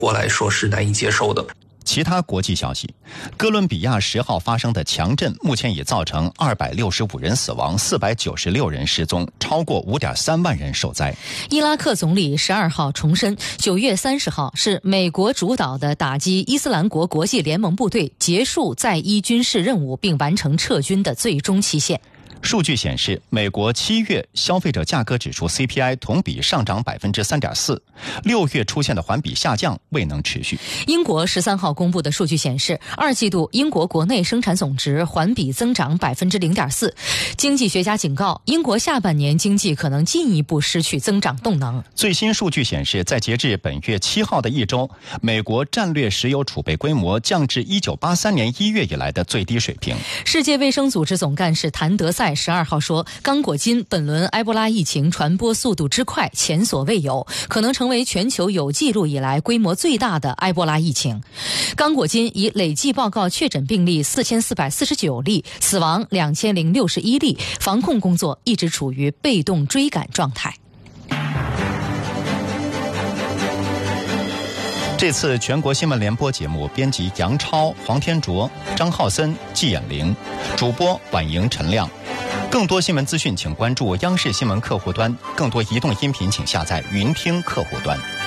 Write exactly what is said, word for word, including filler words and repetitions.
我来说是难以接受的。 其他国际消息，哥伦比亚十号发生的强震目前已造成二百六十五人死亡，四百九十六人失踪，超过五点三万人受灾。 伊拉克总理十二号重申，九月三十号是美国主导的打击伊斯兰国国际联盟部队结束在伊军事任务并完成撤军的最终期限。 数据显示，美国七月消费者价格指数 C P I 同比上涨 百分之三点四， 六月出现的环比下降未能持续。 英国十三号公布的数据显示，二季度英国国内生产总值环比增长 百分之零点四。 经济学家警告，英国下半年经济可能进一步失去增长动能。 最新数据显示，在截至本月七号的一周，美国战略石油储备规模降至一九八三年一月以来的最低水平。 世界卫生组织总干事谭德赛十二号说，刚果金本轮埃博拉疫情传播速度之快前所未有，可能成为全球有记录以来规模最大的埃博拉疫情。刚果金已累计报告确诊病例四千四百四十九例，死亡两千零六十一例，防控工作一直处于被动追赶状态。 这次全国新闻联播节目编辑杨超、黄天卓、张浩森、季衍玲，主播婉莹、陈亮。更多新闻资讯请关注央视新闻客户端，更多移动音频请下载云听客户端。